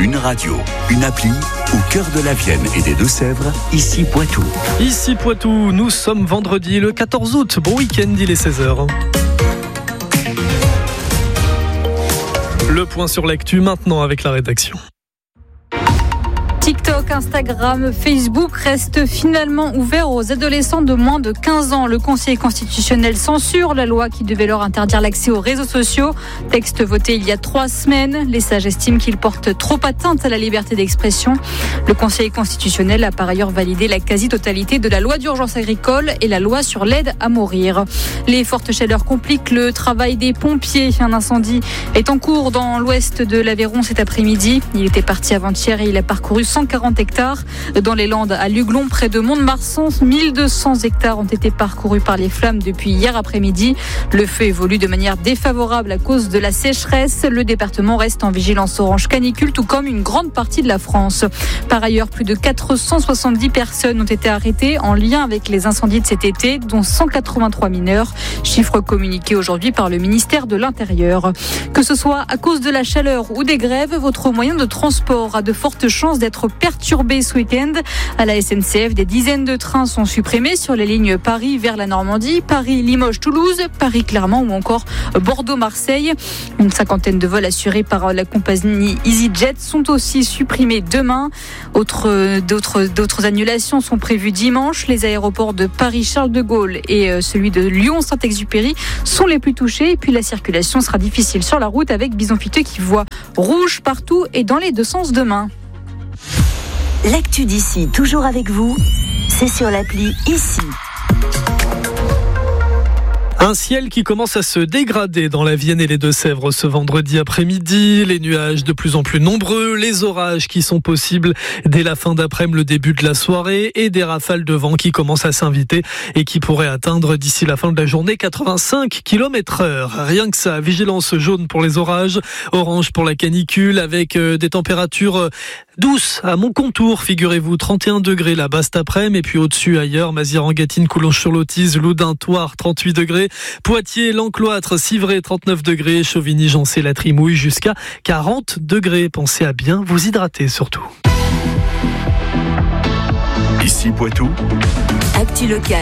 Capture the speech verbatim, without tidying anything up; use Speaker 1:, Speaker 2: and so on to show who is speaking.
Speaker 1: Une radio, une appli, au cœur de la Vienne et des Deux-Sèvres, ici Poitou.
Speaker 2: Ici Poitou, nous sommes vendredi le quatorze août. Bon week-end, il est seize heures. Le point sur l'actu maintenant avec la rédaction.
Speaker 3: TikTok, Instagram, Facebook restent finalement ouverts aux adolescents de moins de quinze ans. Le Conseil constitutionnel censure la loi qui devait leur interdire l'accès aux réseaux sociaux. Texte voté il y a trois semaines. Les sages estiment qu'il porte trop atteinte à la liberté d'expression. Le Conseil constitutionnel a par ailleurs validé la quasi-totalité de la loi d'urgence agricole et la loi sur l'aide à mourir. Les fortes chaleurs compliquent le travail des pompiers. Un incendie est en cours dans l'ouest de l'Aveyron cet après-midi. Il était parti avant-hier et il a parcouru cent quarante hectares. Dans les Landes, à Luglon, près de Mont-de-Marsan, mille deux cents hectares ont été parcourus par les flammes depuis hier après-midi. Le feu évolue de manière défavorable à cause de la sécheresse. Le département reste en vigilance orange canicule, tout comme une grande partie de la France. Par ailleurs, plus de quatre cent soixante-dix personnes ont été arrêtées en lien avec les incendies de cet été, dont cent quatre-vingt-trois mineurs. Chiffre communiqué aujourd'hui par le ministère de l'Intérieur. Que ce soit à cause de la chaleur ou des grèves, votre moyen de transport a de fortes chances d'être perturbé ce week-end. À la S N C F, des dizaines de trains sont supprimés sur les lignes Paris vers la Normandie, Paris-Limoges-Toulouse, Paris-Clermont ou encore Bordeaux-Marseille. Une cinquantaine de vols assurés par la compagnie EasyJet sont aussi supprimés demain. Autre, d'autres, d'autres annulations sont prévues dimanche. Les aéroports de Paris-Charles de Gaulle et celui de Lyon-Saint-Exupéry sont les plus touchés. Et puis la circulation sera difficile sur la route avec Bison Piteux qui voit rouge partout et dans les deux sens demain.
Speaker 4: L'actu d'ici, toujours avec vous, c'est sur l'appli Ici.
Speaker 2: Un ciel qui commence à se dégrader dans la Vienne et les Deux-Sèvres ce vendredi après-midi. Les nuages de plus en plus nombreux, les orages qui sont possibles dès la fin d'après-midi, le début de la soirée et des rafales de vent qui commencent à s'inviter et qui pourraient atteindre d'ici la fin de la journée quatre-vingt-cinq kilomètres heure. Rien que ça, vigilance jaune pour les orages, orange pour la canicule avec des températures douces à Montcontour, figurez-vous, trente et un degrés là-bas cet après-midi et puis au-dessus ailleurs, Mazières-en-Gâtine, Coulonges-sur-Lotise, Loudun, Thouars, trente-huit degrés. Poitiers, l'Encloître, Civray, trente-neuf degrés, Chauvigny, Jancé, la Trimouille jusqu'à quarante degrés. Pensez à bien vous hydrater surtout.
Speaker 1: Ici Poitou.
Speaker 4: Actu locale.